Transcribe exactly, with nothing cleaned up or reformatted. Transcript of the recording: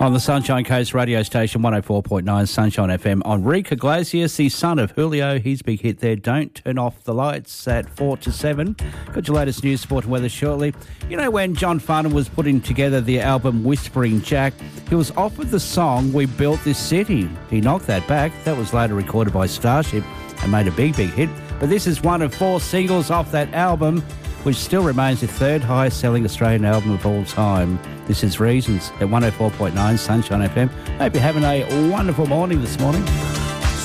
On the Sunshine Coast radio station, one oh four point nine Sunshine F M. Enrique Iglesias, the son of Julio, his big hit there, Don't Turn Off the Lights, at four to seven. Got your latest news, sport and weather shortly. You know, when John Farnham was putting together the album Whispering Jack, he was offered the song We Built This City. He knocked that back. That was later recorded by Starship and made a big, big hit. But this is one of four singles off that album, which still remains the third highest selling Australian album of all time. This is Reasons at one oh four point nine Sunshine F M. Hope you're having a wonderful morning this morning.